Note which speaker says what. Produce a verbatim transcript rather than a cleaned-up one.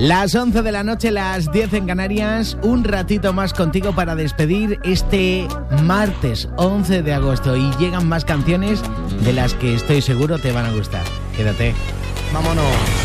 Speaker 1: Las once de la noche, las diez en Canarias, un ratito más contigo para despedir este martes once de agosto. Y llegan más canciones de las que estoy seguro te van a gustar. Quédate.
Speaker 2: Vámonos.